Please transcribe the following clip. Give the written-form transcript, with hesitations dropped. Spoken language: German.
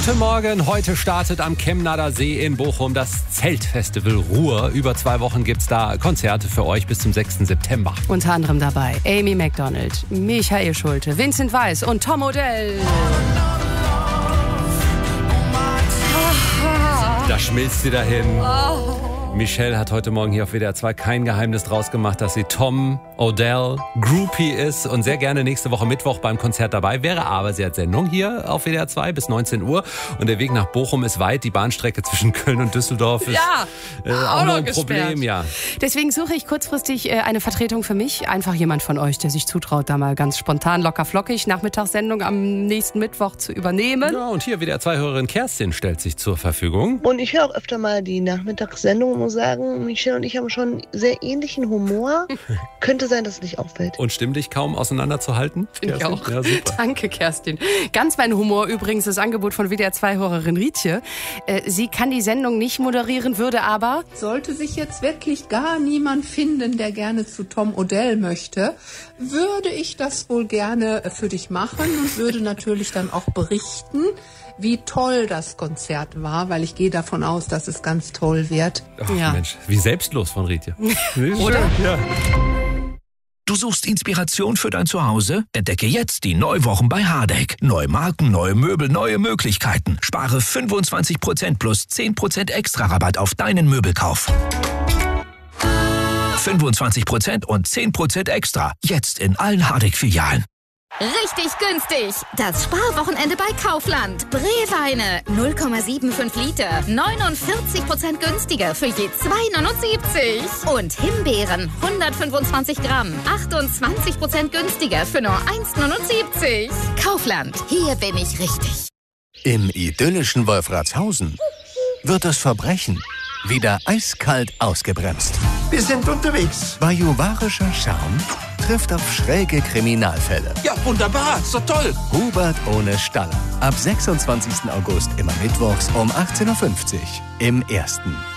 Guten Morgen, heute startet am Kemnader See in Bochum das Zeltfestival Ruhr. Über 2 Wochen gibt's da Konzerte für euch bis zum 6. September. Unter anderem dabei Amy Macdonald, Michael Schulte, Vincent Weiss und Tom Odell. Da schmilzt sie dahin. Michelle hat heute Morgen hier auf WDR 2 kein Geheimnis draus gemacht, dass sie Tom Odell Groupie ist und sehr gerne nächste Woche Mittwoch beim Konzert dabei wäre. Aber sie hat Sendung hier auf WDR 2 bis 19 Uhr und der Weg nach Bochum ist weit. Die Bahnstrecke zwischen Köln und Düsseldorf ist auch noch ein Problem. Ja. Deswegen suche ich kurzfristig eine Vertretung für mich. Einfach jemand von euch, der sich zutraut, da mal ganz spontan, locker flockig Nachmittagssendung am nächsten Mittwoch zu übernehmen. Ja, und hier WDR 2-Hörerin Kerstin stellt sich zur Verfügung. Und ich höre auch öfter mal die Nachmittagssendung und muss sagen, Michelle und ich haben schon sehr ähnlichen Humor. Könnte sein, dass es nicht auffällt. Und stimmlich kaum auseinanderzuhalten? Finde ich auch. Ja, super. Danke, Kerstin. Ganz mein Humor übrigens das Angebot von WDR 2-Hörerin Rietje. Sie kann die Sendung nicht moderieren, würde aber... Sollte sich jetzt wirklich gar niemand finden, der gerne zu Tom Odell möchte, würde ich das wohl gerne für dich machen und würde natürlich dann auch berichten, wie toll das Konzert war, weil ich gehe davon aus, dass es ganz toll wird. Ach, ja. Mensch, wie selbstlos von Rietje. Oder? Ja. Du suchst Inspiration für dein Zuhause? Entdecke jetzt die Neuwochen bei Hardegg. Neue Marken, neue Möbel, neue Möglichkeiten. Spare 25% plus 10% extra Rabatt auf deinen Möbelkauf. 25% und 10% extra. Jetzt in allen Hardegg-Filialen. Richtig günstig. Das Sparwochenende bei Kaufland. Brewweine 0,75 Liter. 49% günstiger für je 2,79. Und Himbeeren 125 Gramm. 28% günstiger für nur 1,79. Kaufland. Hier bin ich richtig. Im idyllischen Wolfratshausen wird das Verbrechen wieder eiskalt ausgebremst. Wir sind unterwegs. Bajuwarischer Charme trifft auf schräge Kriminalfälle. Ja, wunderbar. So toll. Hubert ohne Staller. Ab 26. August immer mittwochs um 18.50 Uhr im Ersten.